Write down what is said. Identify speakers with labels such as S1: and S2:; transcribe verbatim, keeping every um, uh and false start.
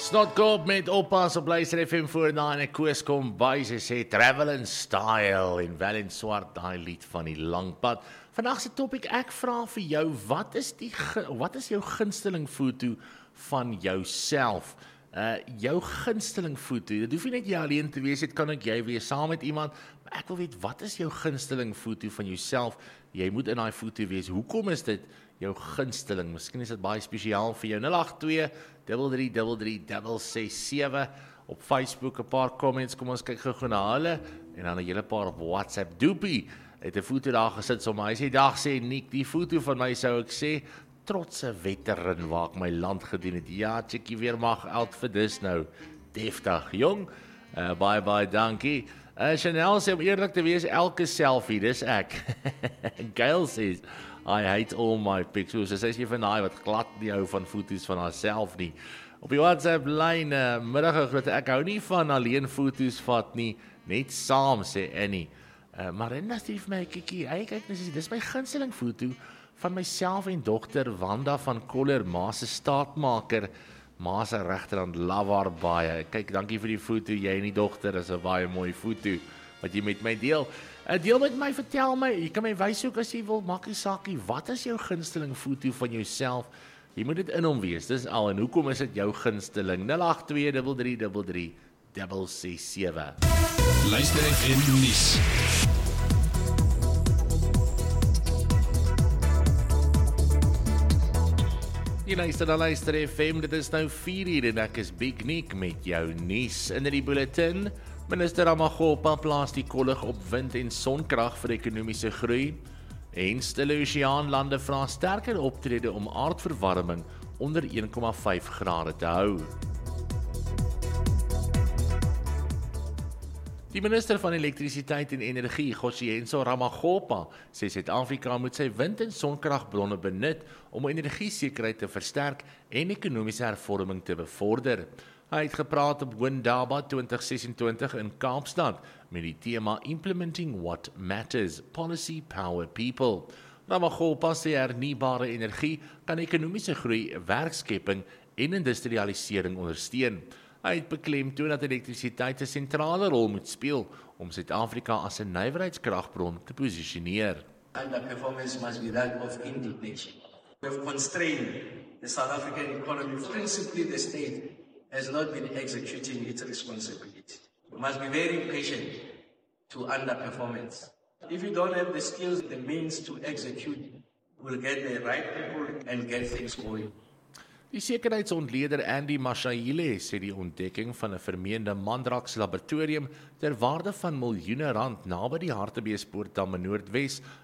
S1: Snotkoop met oppas op Luister F M voor na en ek koos kom by, sy sê Travel in Style en wel in swart, daai lied van die lang pad. Vandag se topik, ek vra vir jou, wat is die wat is jou gunsteling foto van jouself? Uh, jou gunsteling foto, dit hoef nie net jy alleen te wees, dit kan ook jy wees saam met iemand, maar ek wil weet, wat is jou gunsteling foto van jouself? Jy moet in daai foto wees, hoekom is dit jou gunsteling? Miskien is dit baie spesiaal vir jou. nul agt twee, drie drie drie drie, ses ses sewe op Facebook, 'n paar comments, kom ons kyk gou na hulle, en dan 'n hele paar op WhatsApp. Doopie het 'n foto daar gesit, so my, hy sê, dag sê Nick, die foto van my sou ek sê, trotse veteran waar ek my land gedien het. Ja, chickie weer mag out vir dis nou. Deftig, jong. Uh, bye bye, dankie. Uh, Chanel sê om eerlik te wees, elke selfie, dis ek. Gail sê, I hate all my pictures. Sy sê van daai wat glad nie hou van foto's van haarself nie. Op die WhatsApp lyn, uh, middag groet, ek hou nie van alleen foto's vat nie, net saam, sê Annie. Uh, Marinda sê vir my, kiekie, hey, kyk, dis, dis my gunsteling foto van myself en dogter Wanda van Koller, ma se staatmaker, ma se regterhand, love haar baie. Kyk, dankie vir die foto, jy en die dogter, is 'n baie mooi foto wat jy met my deel. Uh, deel met my, vertel my, jy kan my wys ook as jy wil, maak nie saakie, wat is jou gunsteling foto van jouself? Jy moet dit in hom wees, dis al, en hoekom is dit jou gunsteling? nul agt twee, drie drie drie drie, ses ses sewe.
S2: Luister F M nuus.
S1: Jy luister na Luister F M, dit is nou vier uur en ek is Big Nick met jou nuus. In die bulletin, minister Ramaphosa plaas die kollig op wind en sonkrag vir ekonomiese groei en stille oseaanlande vra sterker optrede om aardverwarming onder een komma vyf grade te hou. Die minister van elektrisiteit en energie, Kgosientsho Ramaphosa, sê Suid-Afrika moet sy wind- en sonkragbronne benut om energiesekerheid te versterk en ekonomiese hervorming te bevorder. Hy het gepraat op Windaba twintig ses en twintig in Kaapstad met die tema Implementing What Matters, Policy Power People. Ramaphosa sê hernubare energie kan ekonomiese groei, werkskepping en industrialisering ondersteun. Hy het beklemtoon dat elektrisiteit 'n sentrale rol moet speel om Suid-Afrika as 'n nywerheidskragbron te posisioneer.
S3: Underperformance must be that of indignation. We have constrained the South African economy. Principally, the state has not been executing its responsibility. We must be very patient to underperformance. If you don't have the skills, the means to execute, we'll get the right people and get things going.
S1: Die sekuriteitsontleder Andy Mashahile sê die ontdekking van 'n vermeende Mandrax laboratorium ter waarde van miljoene rand naby die Hartbeespoortdam in Noordwes